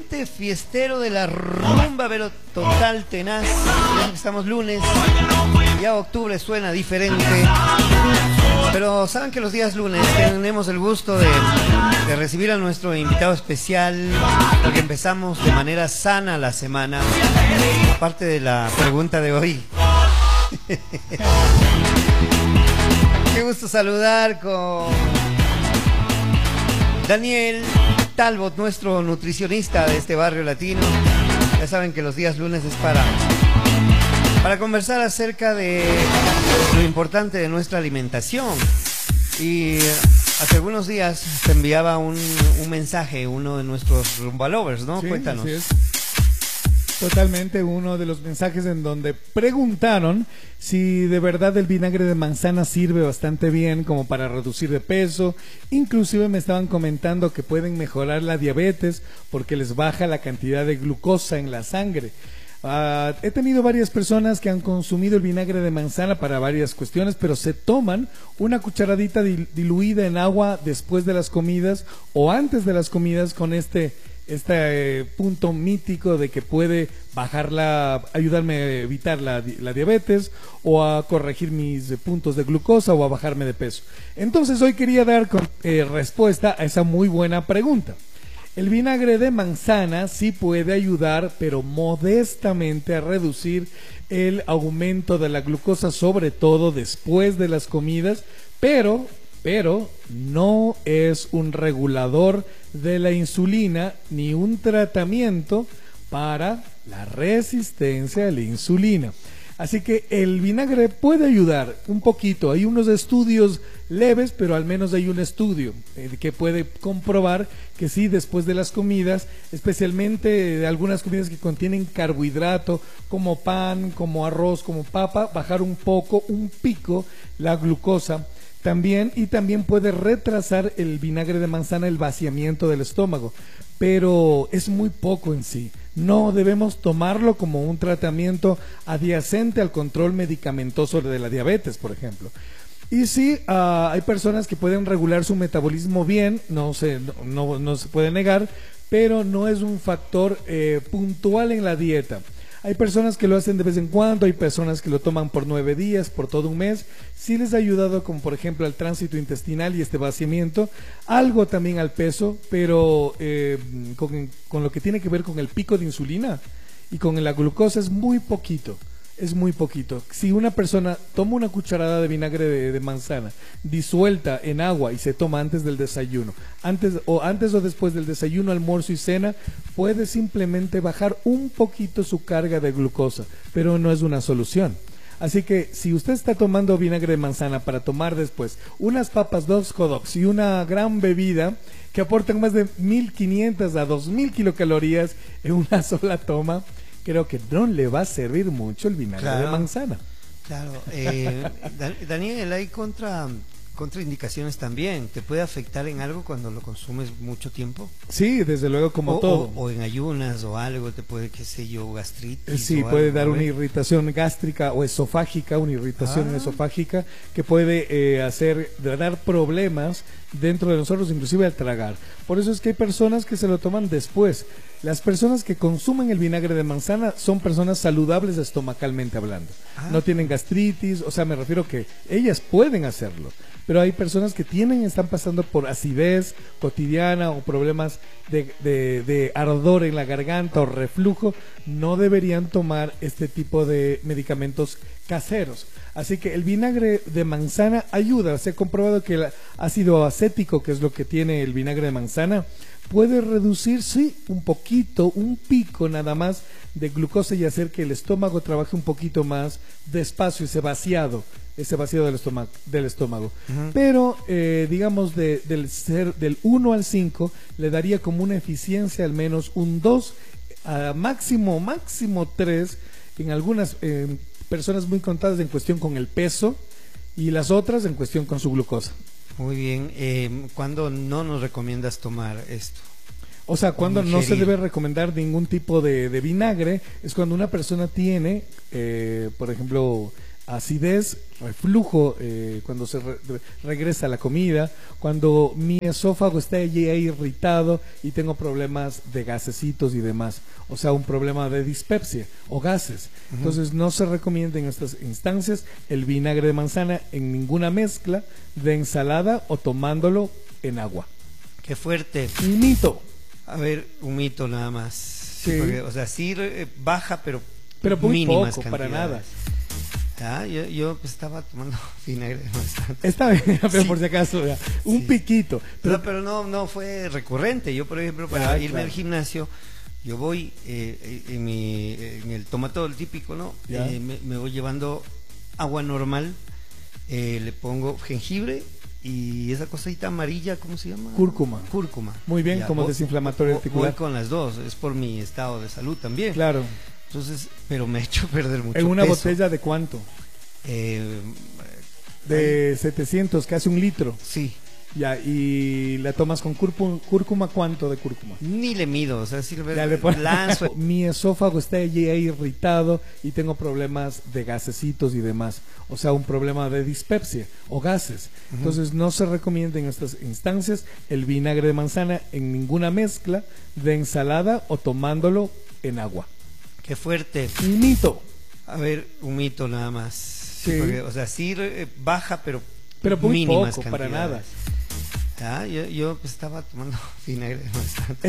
ambiente fiestero de la rumba, pero total, tenaz. Estamos lunes, ya octubre suena diferente. Pero saben que los días lunes tenemos el gusto de recibir a nuestro invitado especial, porque empezamos de manera sana la semana, aparte de la pregunta de hoy. Qué gusto saludar con Daniel Talbot, nuestro nutricionista de este barrio latino. Ya saben que los días lunes es para conversar acerca de lo importante de nuestra alimentación. Y hace algunos días te enviaba un mensaje uno de nuestros rumba lovers, ¿no? Sí, Cuéntanos. así es. Totalmente, uno de los mensajes en donde preguntaron si de verdad el vinagre de manzana sirve bastante bien como para reducir de peso. Inclusive me estaban comentando que pueden mejorar la diabetes porque les baja la cantidad de glucosa en la sangre. He tenido varias personas que han consumido el vinagre de manzana para varias cuestiones, pero se toman una cucharadita diluida en agua después de las comidas o antes de las comidas con este punto mítico de que puede ayudarme a evitar la diabetes o a corregir mis puntos de glucosa o a bajarme de peso. Entonces hoy quería dar respuesta a esa muy buena pregunta. El vinagre de manzana sí puede ayudar, pero modestamente, a reducir el aumento de la glucosa, sobre todo después de las comidas, pero no es un regulador de la insulina ni un tratamiento para la resistencia a la insulina. Así que el vinagre puede ayudar un poquito. Hay unos estudios leves, pero al menos hay un estudio que puede comprobar que sí, después de las comidas, especialmente de algunas comidas que contienen carbohidrato, como pan, como arroz, como papa, bajar un pico la glucosa. También puede retrasar el vinagre de manzana el vaciamiento del estómago, pero es muy poco en sí. No debemos tomarlo como un tratamiento adyacente al control medicamentoso de la diabetes, por ejemplo. Y sí, hay personas que pueden regular su metabolismo bien, no se puede negar, pero no es un factor puntual en la dieta. Hay personas que lo hacen de vez en cuando, hay personas que lo toman por 9 días, por todo un mes. Sí les ha ayudado, como por ejemplo al tránsito intestinal y este vaciamiento, algo también al peso, pero con lo que tiene que ver con el pico de insulina y con la glucosa es muy poquito. Es muy poquito. Si una persona toma una cucharada de vinagre de manzana disuelta en agua y se toma antes del desayuno, antes o después del desayuno, almuerzo y cena, puede simplemente bajar un poquito su carga de glucosa, pero no es una solución. Así que si usted está tomando vinagre de manzana para tomar después unas papas, 2 hot dogs y una gran bebida que aportan más de 1500 a 2000 kilocalorías en una sola toma, creo que no le va a servir mucho el vinagre de manzana. Claro, Daniel, hay contraindicaciones también. ¿Te puede afectar en algo cuando lo consumes mucho tiempo? Sí, desde luego, como todo. O en ayunas o algo, te puede, qué sé yo, gastritis. Sí, puede dar una irritación gástrica o esofágica, una irritación esofágica que puede dar problemas dentro de nosotros, inclusive al tragar. Por eso es que hay personas que se lo toman después. Las personas que consumen el vinagre de manzana son personas saludables estomacalmente hablando. No tienen gastritis, o sea, me refiero que ellas pueden hacerlo. Pero hay personas que están pasando por acidez cotidiana o problemas de ardor en la garganta o reflujo, no deberían tomar este tipo de medicamentos caseros. Así que el vinagre de manzana ayuda. Se ha comprobado que el ácido acético, que es lo que tiene el vinagre de manzana, puede reducir, sí, un poquito, un pico nada más de glucosa y hacer que el estómago trabaje un poquito más despacio, ese vaciado del estómago. Pero digamos del 1 al 5 le daría como una eficiencia al menos un 2, máximo 3 en algunas personas muy contadas en cuestión con el peso y las otras en cuestión con su glucosa. Muy bien. ¿Cuándo no nos recomiendas tomar esto? O sea, cuando no se debe recomendar ningún tipo de vinagre es cuando una persona tiene, por ejemplo, acidez, reflujo cuando regresa la comida, cuando mi esófago está ya irritado y tengo problemas de gasecitos y demás, o sea, un problema de dispepsia o gases. Entonces no se recomienda en estas instancias el vinagre de manzana en ninguna mezcla de ensalada o tomándolo en agua. Qué fuerte. Un mito. A ver, un mito nada más. Sí. Porque, o sea, sí baja, pero muy mínimas poco, para cantidades. nada. Yo pues, estaba tomando vinagre de manzana. Está bien, pero Sí. por si acaso, ya, un Sí. piquito. Pero no fue recurrente. Yo, por ejemplo, para irme al gimnasio, yo voy en el tomatol típico, ¿no? Ya. Me voy llevando agua normal, le pongo jengibre y esa cosita amarilla, ¿cómo se llama? Cúrcuma. Cúrcuma. Muy bien, como desinflamatorio articular. Voy con las dos, es por mi estado de salud también. Claro. Entonces, pero me he hecho perder mucho ¿En una peso. botella de cuánto? Eh, De 700, casi un litro. sí, Ya, y la tomas con cúrcuma, ¿cuánto de cúrcuma? ni le mido, o sea, sirve, Ya le pon- lanzo. Mi esófago está ya irritado y tengo problemas de gasecitos y demás, o sea, un problema de dispepsia o gases. Entonces no se recomienda en estas instancias el vinagre de manzana en ninguna mezcla de ensalada o tomándolo en agua. Qué fuerte. Un mito. A ver, un mito nada más. Sí. Porque, o sea, sí baja, pero muy mínimas poco, para cantidades. nada. Yo pues, estaba tomando vinagre de manzana.